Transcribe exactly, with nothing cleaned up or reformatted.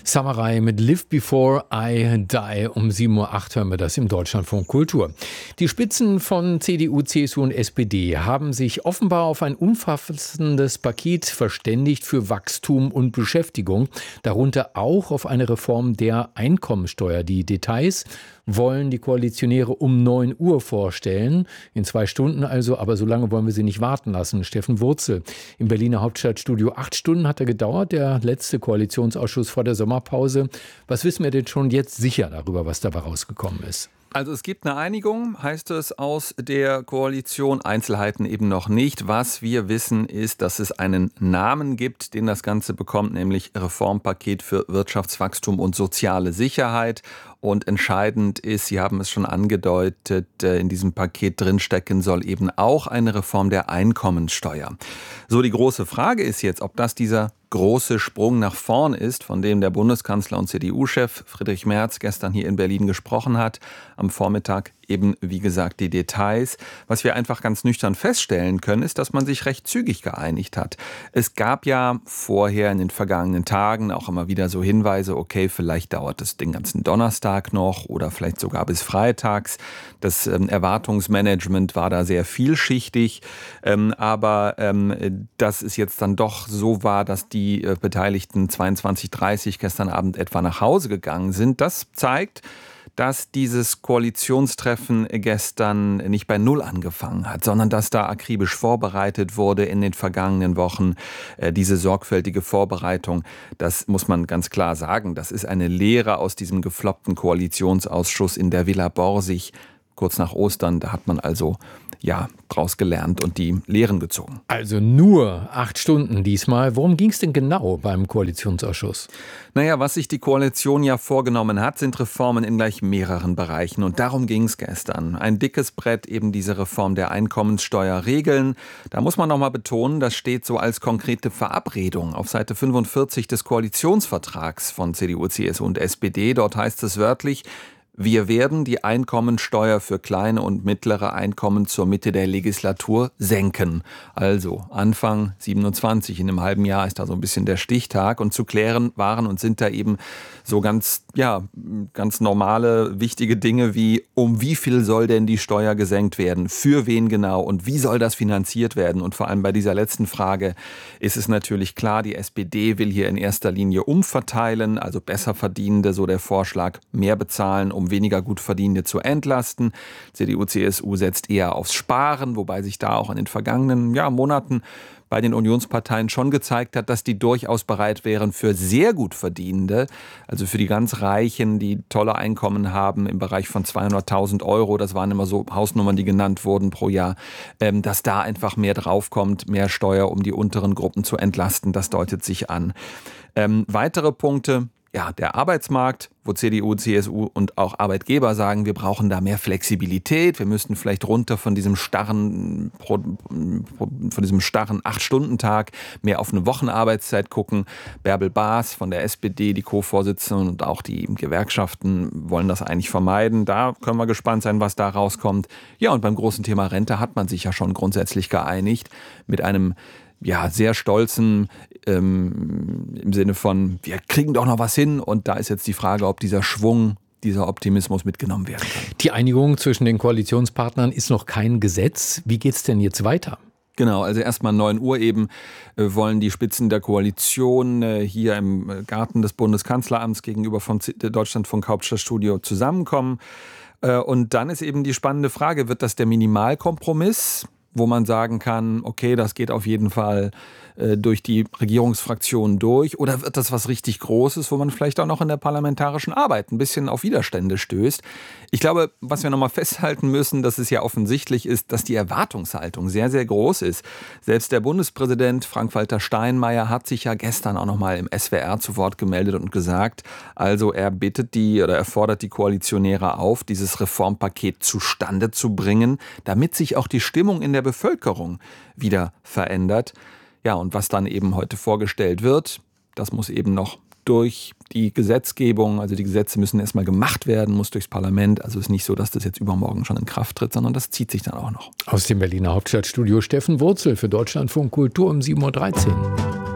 Samurai mit Live Before I Die. Um sieben Uhr acht hören wir das im Deutschlandfunk Kultur. Die Spitzen von C D U, C S U und S P D haben sich offenbar auf ein umfassendes Paket verständigt für Wachstum und Beschäftigung. Darunter auch auf eine Reform der Einkommensteuer. Die Details wollen die Koalitionäre um neun Uhr vorstellen. In zwei Stunden also, aber so lange wollen wir sie nicht warten lassen. Steffen Wurzel im Berliner Hauptstadtstudio. Acht Stunden hat er gedauert, der letzte Koalitionsausschuss vor der Sommerpause. Was wissen wir denn schon jetzt sicher darüber, was dabei rausgekommen ist? Also es gibt eine Einigung, heißt es, aus der Koalition, Einzelheiten eben noch nicht. Was wir wissen ist, dass es einen Namen gibt, den das Ganze bekommt, nämlich Reformpaket für Wirtschaftswachstum und soziale Sicherheit. Und entscheidend ist, Sie haben es schon angedeutet, in diesem Paket drinstecken soll eben auch eine Reform der Einkommensteuer. So, die große Frage ist jetzt, ob das dieser große Sprung nach vorn ist, von dem der Bundeskanzler und C D U-Chef Friedrich Merz gestern hier in Berlin gesprochen hat. Am Vormittag eben, wie gesagt, die Details. Was wir einfach ganz nüchtern feststellen können, ist, dass man sich recht zügig geeinigt hat. Es gab ja vorher in den vergangenen Tagen auch immer wieder so Hinweise, okay, vielleicht dauert es den ganzen Donnerstag noch oder vielleicht sogar bis freitags. Das ähm, Erwartungsmanagement war da sehr vielschichtig, ähm, aber ähm, dass es jetzt dann doch so war, dass die äh, Beteiligten zweiundzwanzig Uhr dreißig gestern Abend etwa nach Hause gegangen sind, das zeigt, dass dieses Koalitionstreffen gestern nicht bei Null angefangen hat, sondern dass da akribisch vorbereitet wurde in den vergangenen Wochen. Äh, diese sorgfältige Vorbereitung, das muss man ganz klar sagen, das ist eine Lehre aus diesem gefloppten Koalitionsausschuss in der Villa Borsig kurz nach Ostern. Da hat man also ja draus gelernt und die Lehren gezogen. Also nur acht Stunden diesmal. Worum ging es denn genau beim Koalitionsausschuss? Naja, was sich die Koalition ja vorgenommen hat, sind Reformen in gleich mehreren Bereichen. Und darum ging es gestern. Ein dickes Brett, eben diese Reform der Einkommenssteuerregeln. Da muss man nochmal betonen, das steht so als konkrete Verabredung auf Seite fünfundvierzig des Koalitionsvertrags von C D U, C S U und S P D. Dort heißt es wörtlich: Wir werden die Einkommensteuer für kleine und mittlere Einkommen zur Mitte der Legislatur senken. Also Anfang siebenundzwanzig, in einem halben Jahr ist da so ein bisschen der Stichtag. Und zu klären waren und sind da eben so ganz, ja, ganz normale, wichtige Dinge wie, um wie viel soll denn die Steuer gesenkt werden, für wen genau und wie soll das finanziert werden? Und vor allem bei dieser letzten Frage ist es natürlich klar, die S P D will hier in erster Linie umverteilen, also Besserverdienende, so der Vorschlag, mehr bezahlen, um weniger gut Verdienende zu entlasten. C D U, C S U setzt eher aufs Sparen, wobei sich da auch in den vergangenen ja, Monaten bei den Unionsparteien schon gezeigt hat, dass die durchaus bereit wären für sehr gut Verdienende, also für die ganz Reichen, die tolle Einkommen haben im Bereich von zweihunderttausend Euro, das waren immer so Hausnummern, die genannt wurden pro Jahr, dass da einfach mehr draufkommt, mehr Steuer, um die unteren Gruppen zu entlasten, das deutet sich an. Ähm, weitere Punkte: Ja, der Arbeitsmarkt, wo C D U, C S U und auch Arbeitgeber sagen, wir brauchen da mehr Flexibilität, wir müssten vielleicht runter von diesem starren, von diesem starren acht-Stunden-Tag mehr auf eine Wochenarbeitszeit gucken. Bärbel Baas von der S P D, die Co-Vorsitzende, und auch die Gewerkschaften wollen das eigentlich vermeiden. Da können wir gespannt sein, was da rauskommt. Ja, und beim großen Thema Rente hat man sich ja schon grundsätzlich geeinigt mit einem ja, sehr stolzen, ähm, im Sinne von, wir kriegen doch noch was hin. Und da ist jetzt die Frage, ob dieser Schwung, dieser Optimismus mitgenommen werden kann. Die Einigung zwischen den Koalitionspartnern ist noch kein Gesetz. Wie geht's denn jetzt weiter? Genau, also erstmal neun Uhr eben äh, wollen die Spitzen der Koalition äh, hier im Garten des Bundeskanzleramts gegenüber vom Deutschlandfunk Hauptstadtstudio zusammenkommen. Äh, und dann ist eben die spannende Frage, wird das der Minimalkompromiss, wo man sagen kann, okay, das geht auf jeden Fall äh, durch die Regierungsfraktionen durch, oder wird das was richtig Großes, wo man vielleicht auch noch in der parlamentarischen Arbeit ein bisschen auf Widerstände stößt? Ich glaube, was wir nochmal festhalten müssen, dass es ja offensichtlich ist, dass die Erwartungshaltung sehr, sehr groß ist. Selbst der Bundespräsident Frank-Walter Steinmeier hat sich ja gestern auch nochmal im S W R zu Wort gemeldet und gesagt, also er bittet die oder er fordert die Koalitionäre auf, dieses Reformpaket zustande zu bringen, damit sich auch die Stimmung in der Bevölkerung wieder verändert. Ja, und was dann eben heute vorgestellt wird, das muss eben noch durch die Gesetzgebung, also die Gesetze müssen erstmal gemacht werden, muss durchs Parlament. Also es ist nicht so, dass das jetzt übermorgen schon in Kraft tritt, sondern das zieht sich dann auch noch. Aus dem Berliner Hauptstadtstudio Steffen Wurzel für Deutschlandfunk Kultur um sieben Uhr dreizehn.